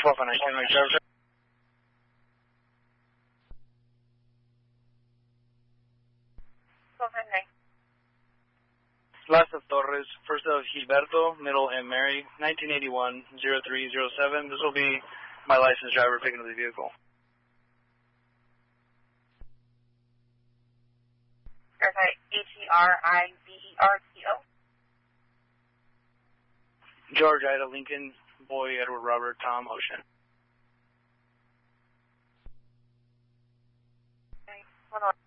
Papa 19, make driver. Last of Torres, first of Gilberto, middle and Mary, 1981-0307. This will be my licensed driver picking up the vehicle. H-E-R-I-B-E-R-T-O. George, Ida, Lincoln, Boy, Edward, Robert, Tom, Ocean. Okay, hold on.